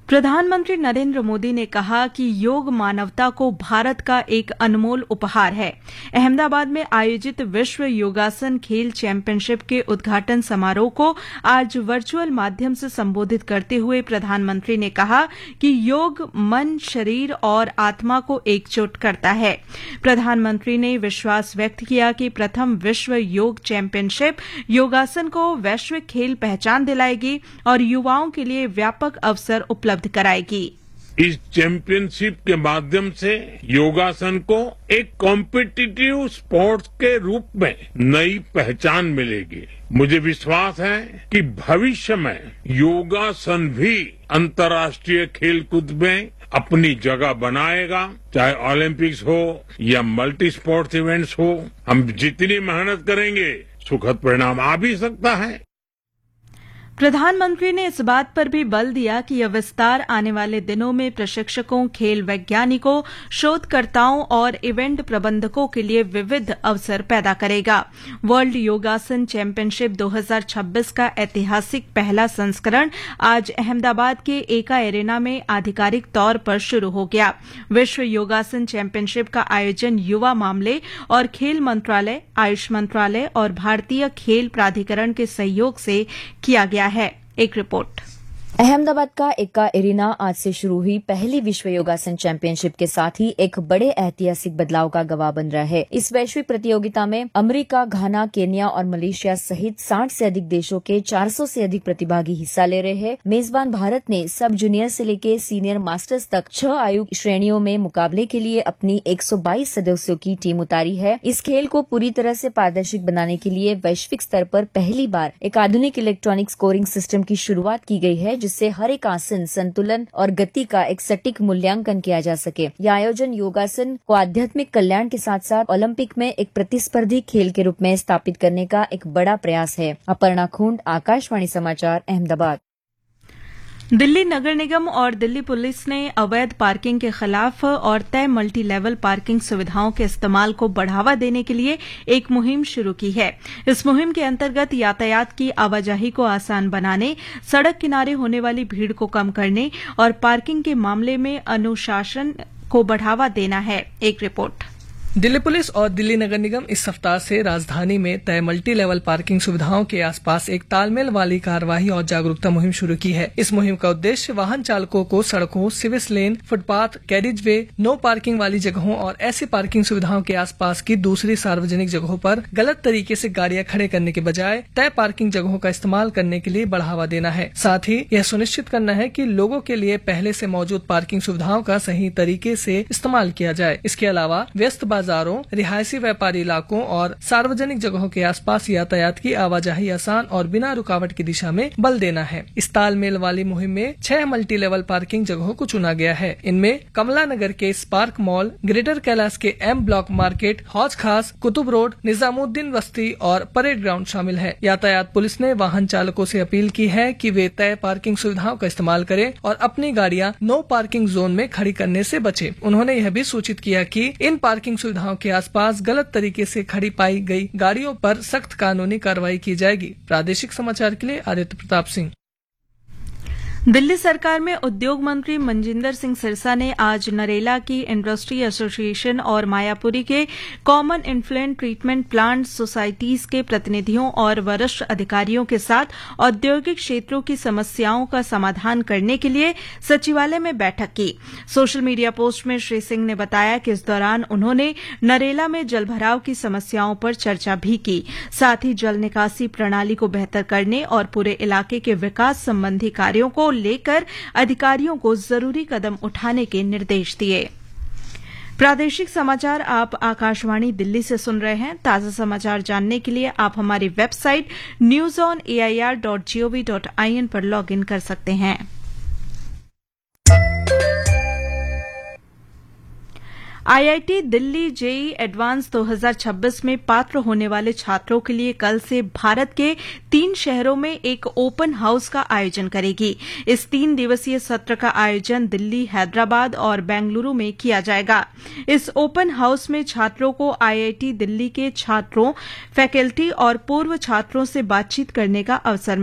प्रधानमंत्री नरेंद्र मोदी ने कहा कि योग मानवता को भारत का एक अनमोल उपहार है। अहमदाबाद में आयोजित विश्व योगासन खेल चैंपियनशिप के उद्घाटन समारोह को आज वर्चुअल माध्यम से संबोधित करते हुए प्रधानमंत्री ने कहा कि योग मन, शरीर और आत्मा को एकजुट करता है। प्रधानमंत्री ने विश्वास व्यक्त किया कि प्रथम विश्व योग चैंपियनशिप योगासन को वैश्विक खेल पहचान दिलाएगी और युवाओं के लिए व्यापक अवसर उपलब्ध कराएगी। इस चैंपियनशिप के माध्यम से योगासन को एक कॉम्पिटिटिव स्पोर्ट्स के रूप में नई पहचान मिलेगी। मुझे विश्वास है कि भविष्य में योगासन भी अंतर्राष्ट्रीय खेलकूद में अपनी जगह बनाएगा। चाहे ओलंपिक्स हो या मल्टी स्पोर्ट्स इवेंट्स हो, हम जितनी मेहनत करेंगे सुखद परिणाम आ भी सकता है। प्रधानमंत्री ने इस बात पर भी बल दिया कि यह विस्तार आने वाले दिनों में प्रशिक्षकों, खेल वैज्ञानिकों, शोधकर्ताओं और इवेंट प्रबंधकों के लिए विविध अवसर पैदा करेगा। वर्ल्ड योगासन चैंपियनशिप 2026 का ऐतिहासिक पहला संस्करण आज अहमदाबाद के एका एरेना में आधिकारिक तौर पर शुरू हो गया। विश्व योगासन चैंपियनशिप का आयोजन युवा मामले और खेल मंत्रालय, आयुष मंत्रालय और भारतीय खेल प्राधिकरण के सहयोग से किया गया है। एक रिपोर्ट। अहमदाबाद का एका एरिना आज से शुरू हुई पहली विश्व योगासन चैंपियनशिप के साथ ही एक बड़े ऐतिहासिक बदलाव का गवाह बन रहा है। इस वैश्विक प्रतियोगिता में अमेरिका, घाना, केन्या और मलेशिया सहित 60 से अधिक देशों के 400 से अधिक प्रतिभागी हिस्सा ले रहे हैं। मेजबान भारत ने सब जूनियर से लेकर सीनियर मास्टर्स तक 6 आयु श्रेणियों में मुकाबले के लिए अपनी 122 सदस्यों की टीम उतारी है। इस खेल को पूरी तरह से पारदर्शी बनाने के लिए वैश्विक स्तर पर पहली बार एक आधुनिक इलेक्ट्रॉनिक स्कोरिंग सिस्टम की शुरुआत की गई है, जिससे हर एक आसन, संतुलन और गति का एक सटीक मूल्यांकन किया जा सके। यह आयोजन योगासन को आध्यात्मिक कल्याण के साथ साथ ओलंपिक में एक प्रतिस्पर्धी खेल के रूप में स्थापित करने का एक बड़ा प्रयास है। अपर्णा खुंड, आकाशवाणी समाचार, अहमदाबाद। दिल्ली नगर निगम और दिल्ली पुलिस ने अवैध पार्किंग के खिलाफ और तय मल्टी लेवल पार्किंग सुविधाओं के इस्तेमाल को बढ़ावा देने के लिए एक मुहिम शुरू की है। इस मुहिम के अंतर्गत यातायात की आवाजाही को आसान बनाने, सड़क किनारे होने वाली भीड़ को कम करने और पार्किंग के मामले में अनुशासन को बढ़ावा देना है। एक रिपोर्ट। दिल्ली पुलिस और दिल्ली नगर निगम इस सप्ताह से राजधानी में तय मल्टी लेवल पार्किंग सुविधाओं के आसपास एक तालमेल वाली कार्यवाही और जागरूकता मुहिम शुरू की है। इस मुहिम का उद्देश्य वाहन चालकों को सड़कों, सिविस लेन, फुटपाथ, कैरिज वे, नो पार्किंग वाली जगहों और ऐसी पार्किंग सुविधाओं के आसपास की दूसरी सार्वजनिक जगहों पर गलत तरीके से गाड़ियां खड़े करने के बजाय तय पार्किंग जगहों का इस्तेमाल करने के लिए बढ़ावा देना है। साथ ही यह सुनिश्चित करना है कि लोगों के लिए पहले से मौजूद पार्किंग सुविधाओं का सही तरीके से इस्तेमाल किया जाए। इसके अलावा व्यस्त बाजारों, रिहायशी व्यापारी इलाकों और सार्वजनिक जगहों के आसपास यातायात की आवाजाही आसान और बिना रुकावट की दिशा में बल देना है। इस तालमेल वाली मुहिम में 6 मल्टी लेवल पार्किंग जगहों को चुना गया है। इनमें कमला नगर के स्पार्क मॉल, ग्रेटर कैलाश के एम ब्लॉक मार्केट, हौज खास, कुतुब रोड, निजामुद्दीन बस्ती और परेड ग्राउंड शामिल है। यातायात पुलिस ने वाहन चालकों से अपील की है कि वे तय पार्किंग सुविधाओं का इस्तेमाल करें और अपनी गाड़ियां नो पार्किंग जोन में खड़ी करने से बचें। उन्होंने यह भी सूचित किया कि इन पार्किंग सुविधाओं के आसपास गलत तरीके से खड़ी पाई गई गाड़ियों पर सख्त कानूनी कार्रवाई की जाएगी। प्रादेशिक समाचार के लिए आदित्य प्रताप सिंह। दिल्ली सरकार में उद्योग मंत्री मनजिंदर सिंह सिरसा ने आज नरेला की इंडस्ट्री एसोसिएशन और मायापुरी के common influential treatment plant societies के प्रतिनिधियों और वरिष्ठ अधिकारियों के साथ औद्योगिक क्षेत्रों की समस्याओं का समाधान करने के लिए सचिवालय में बैठक की। सोशल मीडिया पोस्ट में श्री सिंह ने बताया कि इस दौरान उन्होंने नरेला में जलभराव की समस्याओं पर चर्चा भी की। साथ ही जल निकासी प्रणाली को बेहतर करने और पूरे इलाके के विकास संबंधी कार्यों को लेकर अधिकारियों को जरूरी कदम उठाने के निर्देश दिए। प्रादेशिक समाचार आप आकाशवाणी दिल्ली से सुन रहे हैं। ताजा समाचार जानने के लिए आप हमारी वेबसाइट newsonair.gov.in पर लॉग इन कर सकते हैं। आईआईटी दिल्ली जेईई एडवांस 2026 में पात्र होने वाले छात्रों के लिए कल से भारत के 3 शहरों में एक ओपन हाउस का आयोजन करेगी। इस 3 दिवसीय सत्र का आयोजन दिल्ली, हैदराबाद और बेंगलुरु में किया जाएगा। इस ओपन हाउस में छात्रों को आईआईटी दिल्ली के छात्रों, फैकल्टी और पूर्व छात्रों से बातचीत करने का अवसर